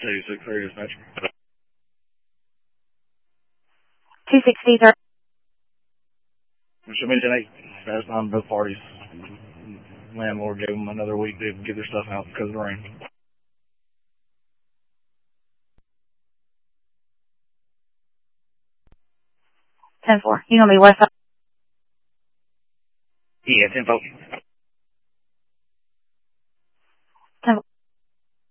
263 dispatch. 263. Should be 10-8. That's on both parties. Landlord gave them another week to get their stuff out because of the rain. 10-4. You gonna be west side? Yeah, 10-4.